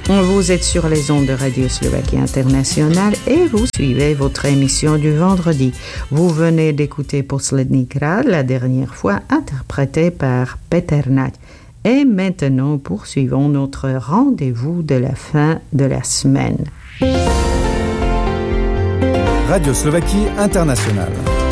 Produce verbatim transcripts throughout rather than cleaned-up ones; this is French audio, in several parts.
Vous êtes sur les ondes de Radio Slovaquie Internationale et vous suivez votre émission du vendredi. Vous venez d'écouter Poslední krát, la dernière fois, interprétée par Peter Nať. Et maintenant, poursuivons notre rendez-vous de la fin de la semaine. Radio Slovaquie Internationale.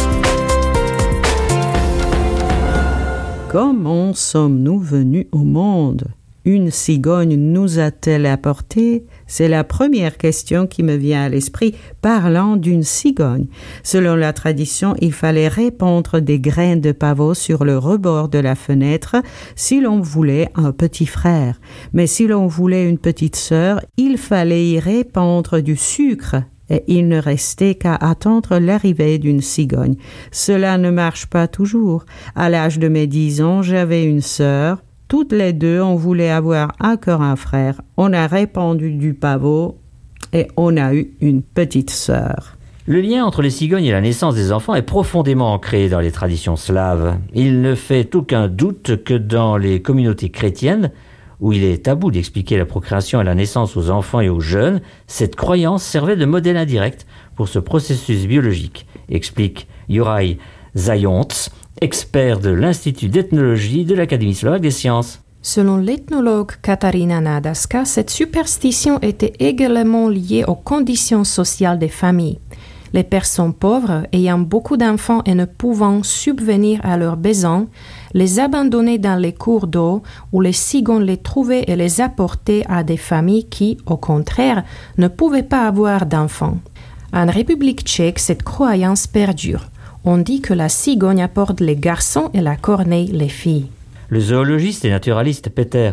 Comment sommes-nous venus au monde ? Une cigogne nous a-t-elle apporté ? C'est la première question qui me vient à l'esprit parlant d'une cigogne. Selon la tradition, il fallait répandre des graines de pavot sur le rebord de la fenêtre si l'on voulait un petit frère. Mais si l'on voulait une petite sœur, il fallait y répandre du sucre. Et il ne restait qu'à attendre l'arrivée d'une cigogne. Cela ne marche pas toujours. À l'âge de mes dix ans, j'avais une sœur. Toutes les deux, on voulait avoir encore un frère. On a répandu du pavot et on a eu une petite sœur. Le lien entre les cigognes et la naissance des enfants est profondément ancré dans les traditions slaves. Il ne fait aucun doute que dans les communautés chrétiennes, où il est tabou d'expliquer la procréation et la naissance aux enfants et aux jeunes, cette croyance servait de modèle indirect pour ce processus biologique, explique Juraj Zając, expert de l'Institut d'ethnologie de l'Académie slovaque des sciences. Selon l'ethnologue Katarína Nádaska, cette superstition était également liée aux conditions sociales des familles. Les personnes pauvres, ayant beaucoup d'enfants et ne pouvant subvenir à leurs besoins, les abandonnaient dans les cours d'eau où les cigognes les trouvaient et les apportaient à des familles qui, au contraire, ne pouvaient pas avoir d'enfants. En République tchèque, cette croyance perdure. On dit que la cigogne apporte les garçons et la corneille les filles. Le zoologiste et naturaliste Peter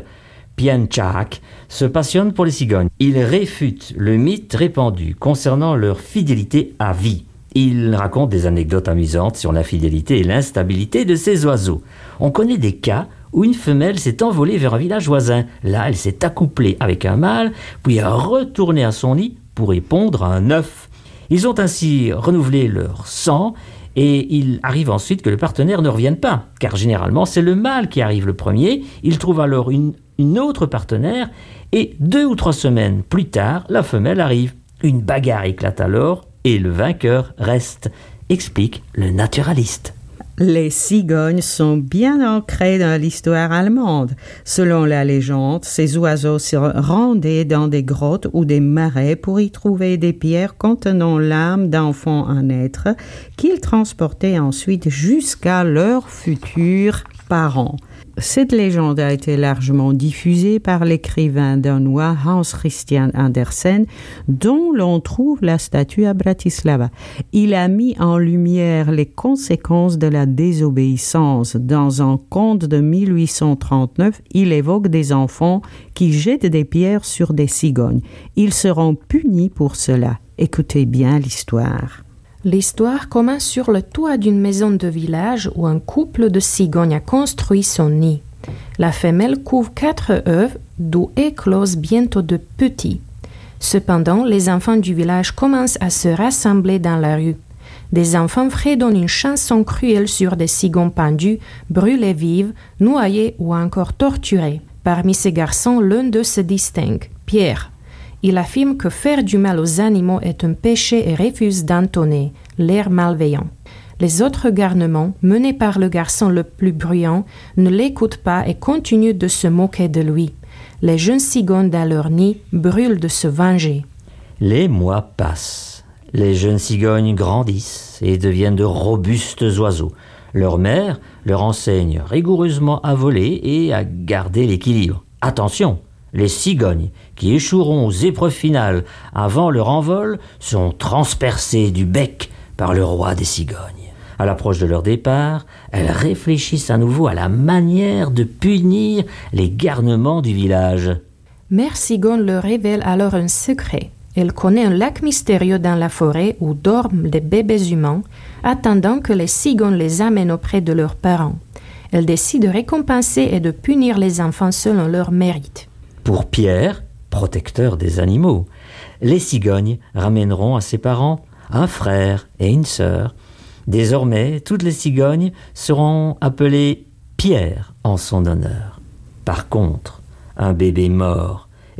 Piančák se passionne pour les cigognes. Il réfute le mythe répandu concernant leur fidélité à vie. Il raconte des anecdotes amusantes sur l'infidélité et l'instabilité de ces oiseaux. On connaît des cas où une femelle s'est envolée vers un village voisin. Là, elle s'est accouplée avec un mâle, puis a retourné à son nid pour y pondre un œuf. Ils ont ainsi renouvelé leur sang et il arrive ensuite que le partenaire ne revienne pas, car généralement c'est le mâle qui arrive le premier. Il trouve alors une, une autre partenaire et deux ou trois semaines plus tard, la femelle arrive. Une bagarre éclate alors et le vainqueur reste, explique le naturaliste. Les cigognes sont bien ancrées dans l'histoire allemande. Selon la légende, ces oiseaux se rendaient dans des grottes ou des marais pour y trouver des pierres contenant l'âme d'enfants à naître qu'ils transportaient ensuite jusqu'à leurs futurs parents. Cette légende a été largement diffusée par l'écrivain danois Hans Christian Andersen, dont l'on trouve la statue à Bratislava. Il a mis en lumière les conséquences de la désobéissance. Dans un conte de mille huit cent trente-neuf, il évoque des enfants qui jettent des pierres sur des cigognes. Ils seront punis pour cela. Écoutez bien l'histoire. L'histoire commence sur le toit d'une maison de village où un couple de cigognes a construit son nid. La femelle couve quatre œufs, d'où éclosent bientôt de petits. Cependant, les enfants du village commencent à se rassembler dans la rue. Des enfants fredonnent une chanson cruelle sur des cigognes pendues, brûlées vives, noyées ou encore torturées. Parmi ces garçons, l'un d'eux se distingue, Pierre. Il affirme que faire du mal aux animaux est un péché et refuse d'entonner l'air malveillant. Les autres garnements, menés par le garçon le plus bruyant, ne l'écoutent pas et continuent de se moquer de lui. Les jeunes cigognes dans leur nid brûlent de se venger. Les mois passent. Les jeunes cigognes grandissent et deviennent de robustes oiseaux. Leur mère leur enseigne rigoureusement à voler et à garder l'équilibre. Attention! Les cigognes qui échoueront aux épreuves finales avant leur envol sont transpercées du bec par le roi des cigognes. À l'approche de leur départ, elles réfléchissent à nouveau à la manière de punir les garnements du village. Mère Cigogne leur révèle alors un secret. Elle connaît un lac mystérieux dans la forêt où dorment des bébés humains, attendant que les cigognes les amènent auprès de leurs parents. Elle décide de récompenser et de punir les enfants selon leur mérite. Pour Pierre, protecteur des animaux, les cigognes ramèneront à ses parents un frère et une sœur. Désormais, toutes les cigognes seront appelées Pierre en son honneur. Par contre, un bébé mort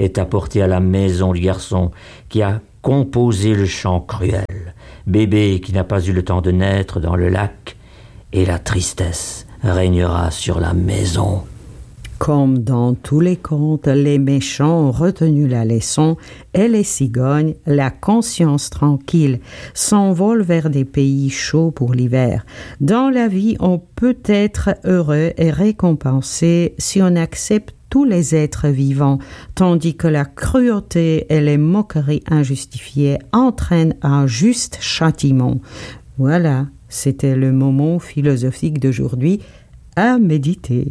est apporté à la maison du garçon qui a composé le chant cruel, bébé qui n'a pas eu le temps de naître dans le lac, et la tristesse régnera sur la maison. Comme dans tous les contes, les méchants ont retenu la leçon et les cigognes, la conscience tranquille, s'envolent vers des pays chauds pour l'hiver. Dans la vie, on peut être heureux et récompensé si on accepte tous les êtres vivants, tandis que la cruauté et les moqueries injustifiées entraînent un juste châtiment. Voilà, c'était le moment philosophique d'aujourd'hui à méditer.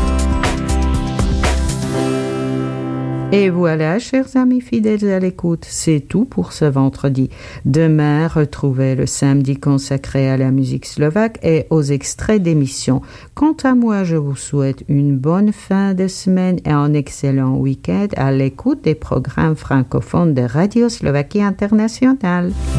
Et voilà, chers amis fidèles à l'écoute, c'est tout pour ce vendredi. Demain, retrouvez le samedi consacré à la musique slovaque et aux extraits d'émissions. Quant à moi, je vous souhaite une bonne fin de semaine et un excellent week-end à l'écoute des programmes francophones de Radio Slovaquie Internationale.